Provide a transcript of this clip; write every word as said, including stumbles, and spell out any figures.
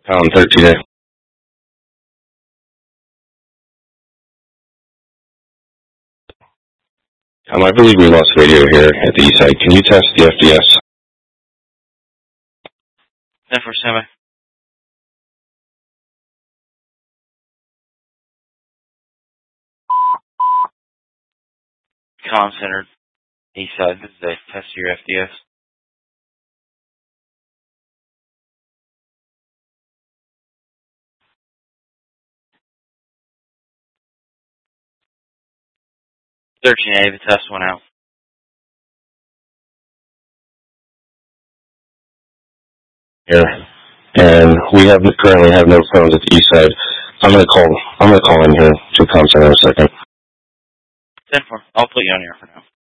Pound thirteen A. Um, I believe we lost radio here at the east side. Can you test the F D S? ten four seven. Comm Center, east side. This is a test your F D S. thirteen A, the test went out. Here, and we have currently have no phones at the east side. I'm gonna call. I'm gonna call in here to Comm Center in a second. ten four. I'll put you on here for now.